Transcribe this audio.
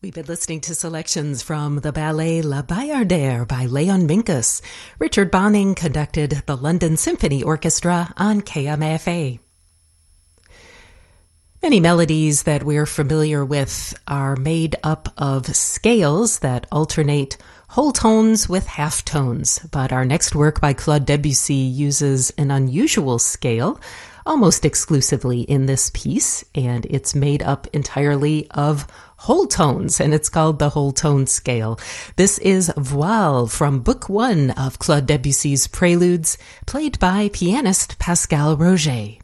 We've been listening to selections from the ballet La Bayardère by Leon Minkus. Richard Bonning conducted the London Symphony Orchestra on KMFA. Many melodies that we're familiar with are made up of scales that alternate whole tones with half tones, but our next work by Claude Debussy uses an unusual scale almost exclusively in this piece, and it's made up entirely of whole tones, and it's called the whole tone scale. This is Voile from Book 1 of Claude Debussy's Preludes, played by pianist Pascal Roget.